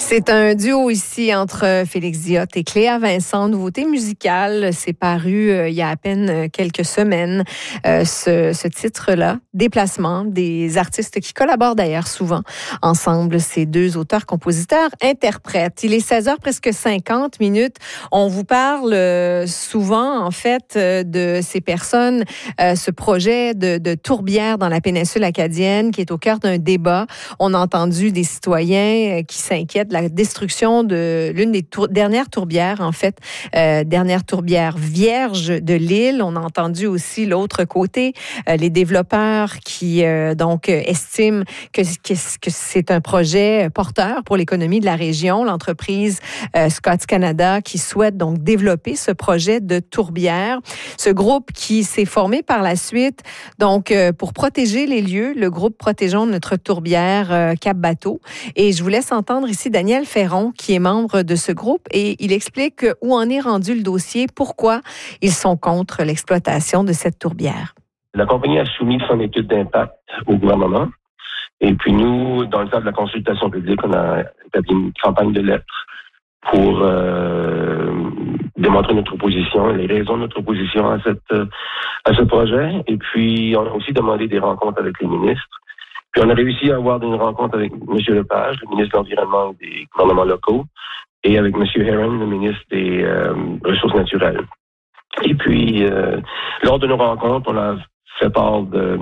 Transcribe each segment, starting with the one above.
C'est un duo ici entre Félix Diot et Cléa Vincent. Nouveauté musicale, c'est paru il y a à peine quelques semaines. Ce titre-là, Déplacement, des artistes qui collaborent d'ailleurs souvent ensemble, ces deux auteurs, compositeurs, interprètes. Il est 16h, presque 50 minutes. On vous parle souvent, en fait, de ces personnes, ce projet de tourbière dans la péninsule acadienne qui est au cœur d'un débat. On a entendu des citoyens qui s'inquiètent de la destruction de l'une des dernières tourbières, en fait, dernière tourbière vierge de l'île. On a entendu aussi l'autre côté, les développeurs qui estiment que c'est un projet porteur pour l'économie de la région. L'entreprise Scotts Canada qui souhaite donc développer ce projet de tourbière. Ce groupe qui s'est formé par la suite, donc pour protéger les lieux, le groupe Protégeons notre tourbière Cap-Bateau. Et je vous laisse entendre ici Daniel Ferron, qui est membre de ce groupe, et il explique où en est rendu le dossier, pourquoi ils sont contre l'exploitation de cette tourbière. La compagnie a soumis son étude d'impact au gouvernement. Et puis nous, dans le cadre de la consultation publique, on a établi une campagne de lettres pour démontrer notre opposition, les raisons de notre opposition à ce projet. Et puis, on a aussi demandé des rencontres avec les ministres. Puis on a réussi à avoir une rencontre avec M. Lepage, le ministre de l'Environnement et des gouvernements locaux, et avec M. Heron, le ministre des Ressources naturelles. Et puis, lors de nos rencontres, on a fait part de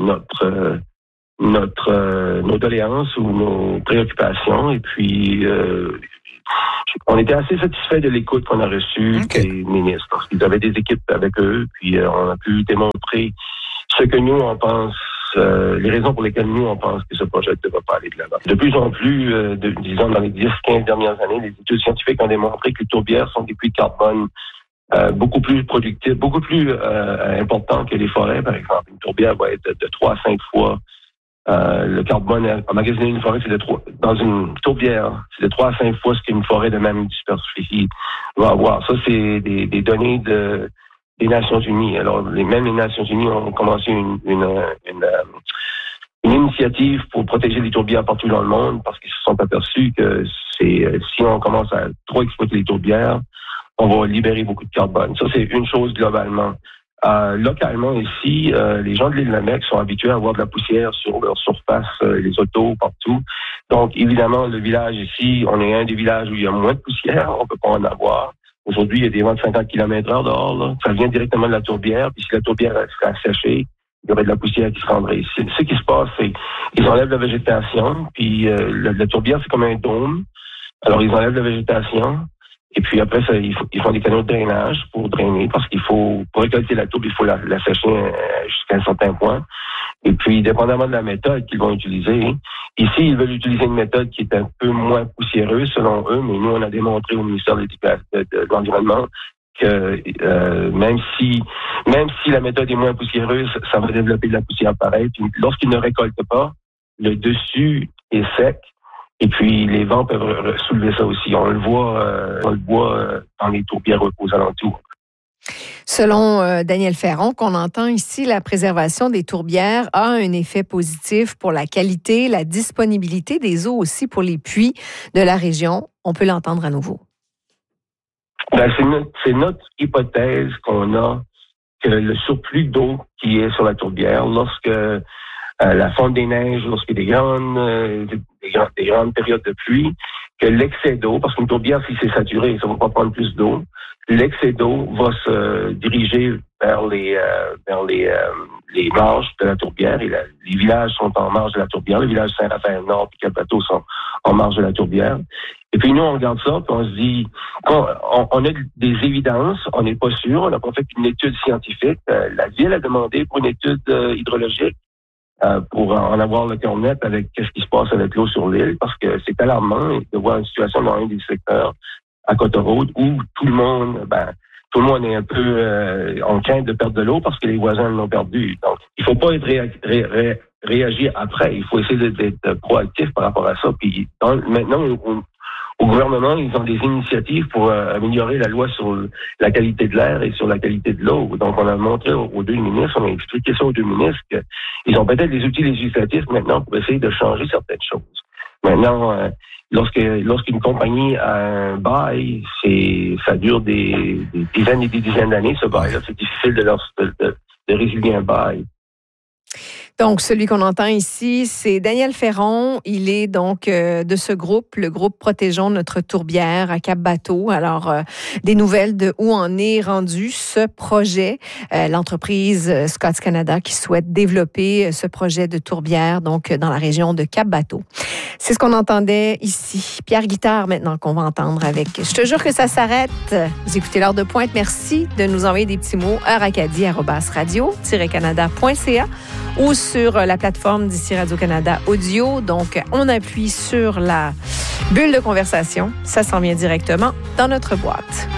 nos doléances ou nos préoccupations. Et puis, on était assez satisfaits de l'écoute qu'on a reçue des ministres, parce qu'ils avaient des équipes avec eux. Puis, on a pu démontrer ce que nous, on pense, les raisons pour lesquelles nous, on pense que ce projet ne va pas aller de l'avant. De plus en plus, disons, dans les 10-15 dernières années, les études scientifiques ont démontré que les tourbières sont des puits de carbone beaucoup plus productifs, beaucoup plus importants que les forêts, par exemple. Une tourbière va être de 3 à 5 fois le carbone emmagasiné dans une forêt, dans une tourbière, c'est de 3 à 5 fois ce qu'une forêt de même superficie va avoir. Ça, c'est des données des Nations Unies. Alors, les Nations Unies ont commencé une initiative pour protéger les tourbières partout dans le monde, parce qu'ils se sont aperçus que si on commence à trop exploiter les tourbières, on va libérer beaucoup de carbone. Ça, c'est une chose globalement. Localement ici, les gens de l'île Lamec sont habitués à avoir de la poussière sur leur surface, les autos, partout. Donc, évidemment, le village ici, on est un des villages où il y a moins de poussière, on peut pas en avoir. Aujourd'hui, il y a des vents de 50 km/h dehors, là. Ça vient directement de la tourbière. Puis si la tourbière serait asséchée, il y aurait de la poussière qui se rendrait ici. Ce qui se passe, c'est qu'ils enlèvent la végétation. Puis la tourbière, c'est comme un dôme. Alors, ils enlèvent la végétation. Et puis après, ils font des canaux de drainage pour drainer, parce pour récolter la tourbe, il faut la sécher jusqu'à un certain point. Et puis, dépendamment de la méthode qu'ils vont utiliser, ici, ils veulent utiliser une méthode qui est un peu moins poussiéreuse, selon eux, mais nous, on a démontré au ministère de l'Environnement que même si la méthode est moins poussiéreuse, ça va développer de la poussière pareille. Puis, lorsqu'ils ne récoltent pas, le dessus est sec. Et puis, les vents peuvent soulever ça aussi. On le voit dans les tourbières aux alentours. Selon Daniel Ferron, qu'on entend ici, la préservation des tourbières a un effet positif pour la qualité, la disponibilité des eaux aussi pour les puits de la région. On peut l'entendre à nouveau. C'est notre hypothèse qu'on a, que le surplus d'eau qui est sur la tourbière, lorsque la fonte des neiges, lorsqu'il y a des grandes périodes de pluie, que l'excès d'eau, parce qu'une tourbière, si c'est saturé, ça ne va pas prendre plus d'eau, l'excès d'eau va se diriger vers les marges de la tourbière, et les villages sont en marge de la tourbière, les villages Saint-Raphaël-Nord et Cap-Bateau sont en marge de la tourbière. Et puis nous, on regarde ça, puis on se dit, on a des évidences, on n'est pas sûr, on n'a pas fait une étude scientifique. La ville a demandé pour une étude hydrologique, pour en avoir le cœur net avec qu'est-ce qui se passe avec l'eau sur l'île, parce que c'est alarmant de voir une situation dans un des secteurs à Côte-Road où tout le monde est un peu en crainte de perdre de l'eau parce que les voisins l'ont perdu. Donc, il faut pas réagir après. Il faut essayer d'être proactif par rapport à ça. Puis maintenant, au gouvernement, ils ont des initiatives pour améliorer la loi sur la qualité de l'air et sur la qualité de l'eau. Donc, on a montré aux deux ministres, on a expliqué ça aux deux ministres, qu'ils ont peut-être des outils législatifs maintenant pour essayer de changer certaines choses. Maintenant, lorsqu'une compagnie a un bail, ça dure des dizaines et des dizaines d'années, ce bail-là. C'est difficile de résilier un bail. Donc, celui qu'on entend ici, c'est Daniel Ferron. Il est donc de ce groupe, le groupe Protégeons notre tourbière à Cap-Bateau. Alors, des nouvelles de où en est rendu ce projet. L'entreprise Scotts Canada qui souhaite développer ce projet de tourbière, donc dans la région de Cap-Bateau. C'est ce qu'on entendait ici. Pierre Guittard, maintenant, qu'on va entendre avec « Je te jure que ça s'arrête ». Vous écoutez l'heure de pointe. Merci de nous envoyer des petits mots. heure-acadie@radio-canada.ca ou sur la plateforme d'ici Radio-Canada Audio. Donc, on appuie sur la bulle de conversation. Ça s'en vient directement dans notre boîte.